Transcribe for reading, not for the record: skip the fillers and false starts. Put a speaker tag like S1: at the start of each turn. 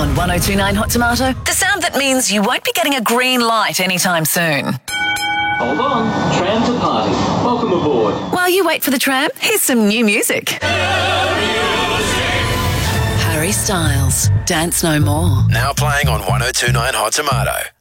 S1: On 1029 Hot Tomato, the sound that means you won't be getting a green light anytime soon.
S2: Hold on, tram to party. Welcome aboard.
S1: While you wait for the tram, here's some new music. Harry Styles, Dance No More.
S3: Now playing on 1029 Hot Tomato.